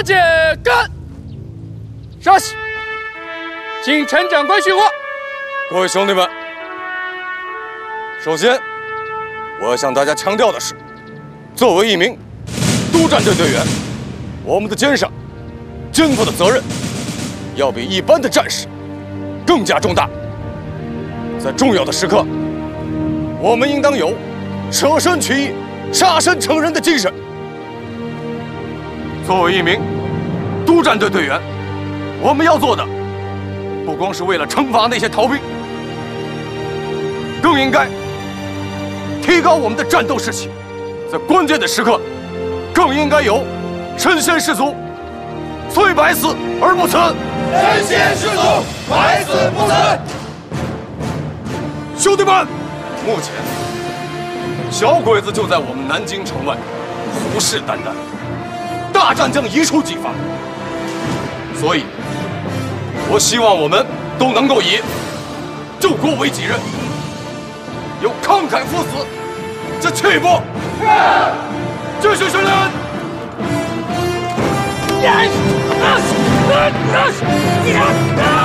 戒，干！稍息，请陈长官训话。 各位兄弟们，首先我要向大家强调的是，作为一名督战队队员，我们的肩上肩负的责任要比一般的战士更加重大。在重要的时刻，我们应当有舍身取义、杀身成仁的精神。作为一名督战队队员，我们要做的不光是为了惩罚那些逃兵，更应该提高我们的战斗士气。在关键的时刻，更应该有身先士卒，虽百死而不辞。 身先士卒，百死不辞。 兄弟们，目前小鬼子就在我们南京城外虎视眈眈，大战将一触即发。所以，我希望我们都能够以救国为己任，有慷慨赴死之气魄。继续训练。 Yes!